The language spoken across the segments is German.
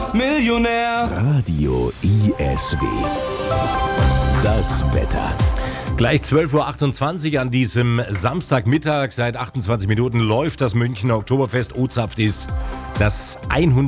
Millionär. Radio ISW. Das Wetter. Gleich 12.28 Uhr an diesem Samstagmittag. Seit 28 Minuten läuft das Münchner Oktoberfest. Ozapft ist das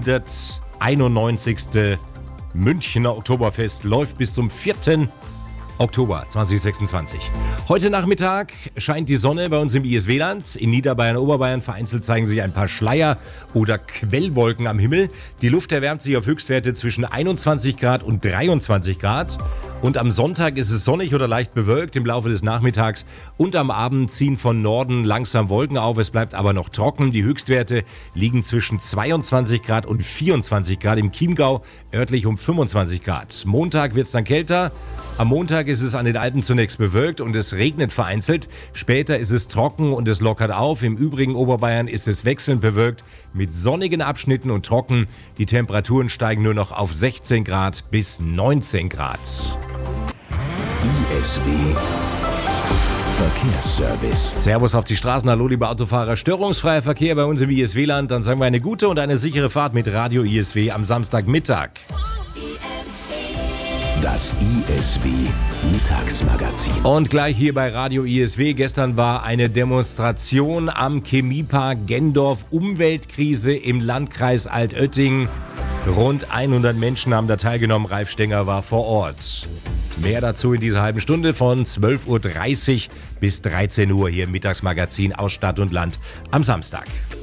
191. Münchner Oktoberfest. Läuft bis zum 4. Oktober 2026. Heute Nachmittag scheint die Sonne bei uns im ISW-Land. In Niederbayern, Oberbayern vereinzelt zeigen sich ein paar Schleier oder Quellwolken am Himmel. Die Luft erwärmt sich auf Höchstwerte zwischen 21 Grad und 23 Grad. Und am Sonntag ist es sonnig oder leicht bewölkt im Laufe des Nachmittags. Und am Abend ziehen von Norden langsam Wolken auf. Es bleibt aber noch trocken. Die Höchstwerte liegen zwischen 22 Grad und 24 Grad im Chiemgau, örtlich um 25 Grad. Montag wird es dann kälter. Am Montag ist es an den Alpen zunächst bewölkt und es regnet vereinzelt. Später ist es trocken und es lockert auf. Im übrigen Oberbayern ist es wechselnd bewölkt mit sonnigen Abschnitten und trocken. Die Temperaturen steigen nur noch auf 16 Grad bis 19 Grad. ISW Verkehrsservice. Servus auf die Straßen, hallo liebe Autofahrer. Störungsfreier Verkehr bei uns im ISW-Land. Dann sagen wir eine gute und eine sichere Fahrt mit Radio ISW am Samstagmittag. Das ISW Mittagsmagazin. Und gleich hier bei Radio ISW. Gestern war eine Demonstration am Chemiepark Gendorf. Umweltkrise im Landkreis Altötting. Rund 100 Menschen haben da teilgenommen. Ralf Stenger war vor Ort. Mehr dazu in dieser halben Stunde von 12.30 Uhr bis 13 Uhr hier im Mittagsmagazin aus Stadt und Land am Samstag.